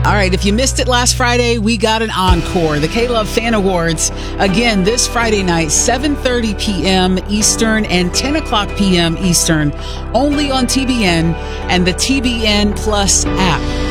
All right, if you missed it last Friday, we got an encore. The K-Love Fan Awards, again, this Friday night, 7:30 p.m. Eastern and 10 o'clock p.m. Eastern, only on TBN and the TBN Plus app.